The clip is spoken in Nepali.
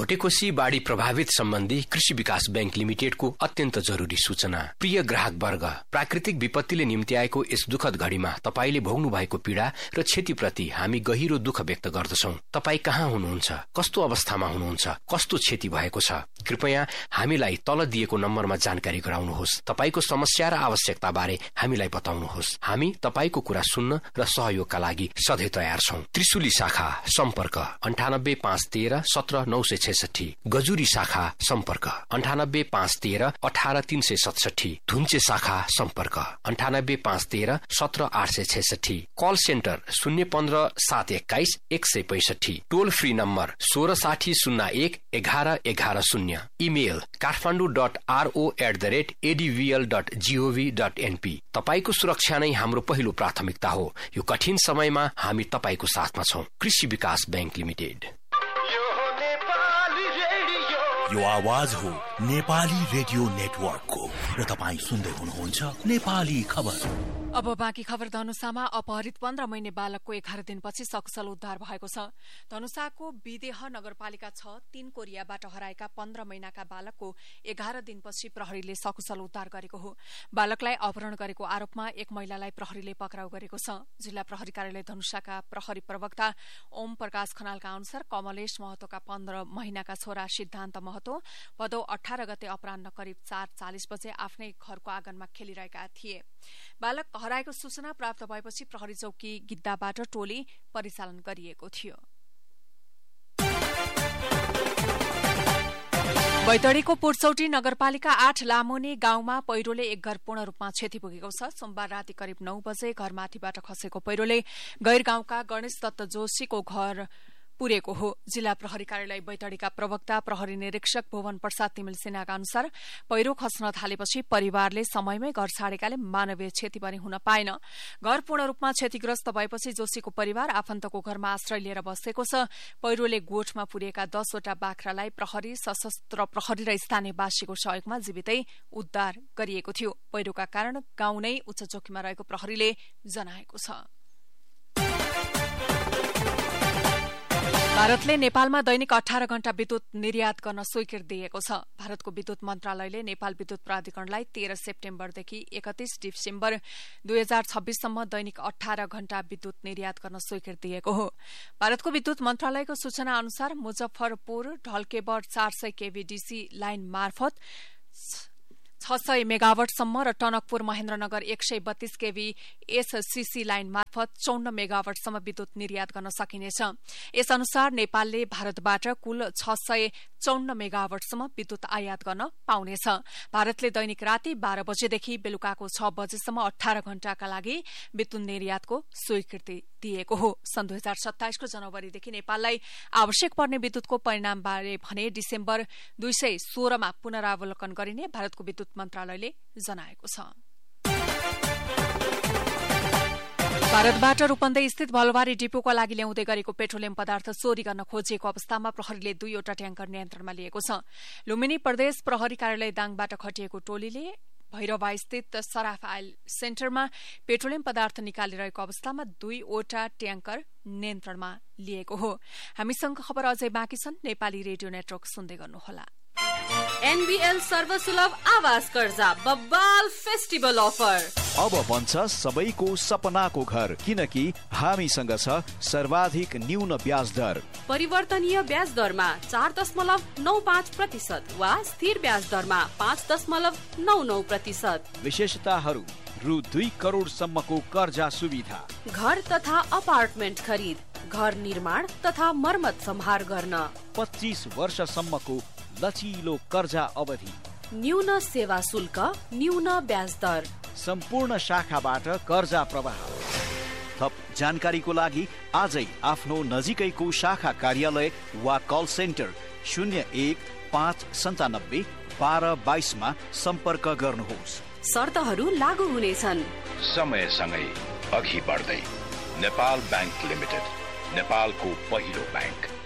भोटेकोशी बाढी प्रभावित सम्बन्धी कृषि विकास बैंक लिमिटेडको अत्यन्त जरुरी सूचना। प्रिय ग्राहक वर्ग, प्राकृतिक विपत्तिले निम्ति आएको यस दुःखद घड़ीमा तपाईले भोग्नु भएको पीड़ा र क्षतिप्रति हामी गहिरो दुःख व्यक्त गर्दछौं। तपाई कहाँ हुनुहुन्छ, कस्तो अवस्थामा हुनुहुन्छ, कस्तो क्षति भएको छ, कृपया हामीलाई तल दिएको नम्बरमा जानकारी गराउनुहोस्। तपाईको समस्या र आवश्यकता बारे हामीलाई बताउनुहोस्। हामी तपाईको कुरा सुन्न र सहयोगका लागि सधैँ तयार छौं। त्रिशुली शाखा सम्पर्क 98 513 17 966, गजुरी शाखा सम्पर्क 98 513 18 367, धुन्चे शाखा सम्पर्क 98 513 17 866, कल सेन्टर 015 721 165, टोल फ्री नम्बर 1660 01 11 11 0, इमेल kathmandu.ro@advl.gov.np। तपाईको सुरक्षा नै हाम्रो पहिलो प्राथमिकता हो। यो कठिन समयमा हामी तपाईको साथमा छौं। कृषि विकास बैंक लिमिटेड। यो आवाज हो नेपाली रेडियो नेटवर्कको र तपाई सुन्दै हुनुहुन्छ नेपाली खबर। अब बाँकी खबर। धनुषामा अपहरित 15 महिने बालकको 11 दिनपछि सकुशल उद्धार भएको छ। धनुषाको विदेह नगरपालिका 6 3 कोरियाबाट हराएका 15 महिनाका बालकको 11 दिनपछि प्रहरीले सकुशल उद्धार गरेको हो। बालकलाई अपहरण गरेको आरोपमा एक महिलालाई प्रहरीले पक्राउ गरेको छ। जिल्ला प्रहरी कार्यालय धनुषाका प्रहरी प्रवक्ता ओम प्रकाश खनालका अनुसार कमलेश महतोका 15 महिनाका छोरा सिद्धान्त महतो भदौ 18 गते अपराह्न करिब 4:40 बजे आफ्नै घरको आँगनमा खेलिरहेका थिए। बालक हराएको सूचना प्राप्त भएपछि प्रहरी चौकी गिद्दाबाट टोली परिचालन गरिएको थियो। बैतडीको पुर्चौटी नगरपालिका 8 लामोने गाउँमा पहिरोले एक घर पूर्ण रूपमा क्षति पुगेको छ। सोमबार राति करिब 9 बजे घरमाथिबाट खसेको पहिरोले गैर गाउँका गणेश दत्त जोशीको घर पुरेको हो। जिल्ला प्रहरी कार्यालय बैतडीका प्रवक्ता प्रहरी निरीक्षक भुवन प्रसाद तिमिल सेनाका अनुसार पहिरो खस्न थालेपछि परिवारले समयमै घर छाडेकाले मानवीय क्षति पनि हुन पाएन। घर पूर्ण रूपमा क्षतिग्रस्त भएपछि जोशीको परिवार आफन्तको घरमा आश्रय लिएर बसेको छ। पहिरोले गोठमा पुरिएका 10 वटा बाख्रालाई प्रहरी, सशस्त्र प्रहरी र स्थानीयवासीको सहयोगमा जीवितै उद्धार गरिएको थियो। पहिरोका कारण गाउँ नै उच्च जोखिममा रहेको प्रहरीले जनाएको छ। भारतले नेपालमा दैनिक 18 घण्टा विद्युत निर्यात गर्न स्वीकृति दिएको छ। भारतको विद्युत मन्त्रालयले नेपाल विद्युत प्राधिकरणलाई 13 सेप्टेम्बरदेखि 31 डिसेम्बर 2026 सम्म दैनिक 18 घण्टा विद्युत निर्यात गर्न स्वीकृति दिएको हो। भारतको विद्युत मन्त्रालयको सूचना अनुसार मुजफ्फरपुर ढल्केबर 400 केभीडीसी लाइन मार्फत 600 मेगावाटसम्म र टनकपुर महेन्द्रनगर 132 केभी एससीसी लाइन मार्फत 54 मेगावाटसम्म विद्युत निर्यात गर्न सकिनेछ। यस अनुसार नेपालले भारतबाट कुल 654 मेगावाटसम्म विद्युत आयात गर्न पाउनेछ। भारतले दैनिक राति 12 बजेदेखि बेलुकाको 6 बजेसम्म 18 घण्टाका लागि विद्युत निर्यातको स्वीकृति दिएको हो। सन् 2027 को जनवरीदेखि नेपाललाई आवश्यक पर्ने विद्युतको परिणामबारे भने डिसेम्बर 2016 मा पुनरावलोकन गरिने भारतको विद्युत मन्त्रालयले जनाएको छ। भारतबाट रूपन्देही स्थित भलवारी डिपोका लागि ल्याउँदै गरेको पेट्रोलियम पदार्थ चोरी गर्न खोजिएको अवस्थामा प्रहरीले 2 वटा ट्याङ्कर नियन्त्रणमा लिएको छ। लुम्बिनी प्रदेश प्रहरी कार्यालय दाङबाट खटिएको टोलीले भैरवा स्थित सराफ आयल सेन्टरमा पेट्रोलियम पदार्थ निकालिरहेको अवस्थामा 2 वटा ट्याङ्कर नियन्त्रणमा लिएको हो। हामीसँग खबर अझै बाँकी छन्। नेपाली रेडियो नेटवर्क सुन्दै गर्नुहोला। एनबीएल सर्वसुलभ आवास कर्जा बब्बाल फेस्टिभल अफर अब बन्छ सबैको सपनाको घर, किनकि हामीसँग छ सर्वाधिक न्यून ब्याज दर। परिवर्तनीय ब्याज दरमा 4.95% वा स्थिर ब्याज दरमा 5.99%। विशेषताहरू: रु 2 करोड सम्मको कर्जा सुविधा, घर तथा अपार्टमेन्ट खरिद, घर निर्माण तथा मर्मत सम्हार गर्न, 25 वर्षसम्मको लचिलो कर्जा अवधि, न्यून सेवा शुल्क, न्यून ब्याज दर, सम्पूर्ण शाखाबाट कर्जा प्रवाह। थप जानकारीको लागि आजै आफ्नो नजिकैको शाखा कार्यालय वा कल सेन्टर 01 597 12 22 मा सम्पर्क गर्नुहोस्। शर्तहरू लागू हुनेछन्। समयसँगै अघि बढ्दै नेपाल बैंक लिमिटेड, नेपालको पहिलो बैंक।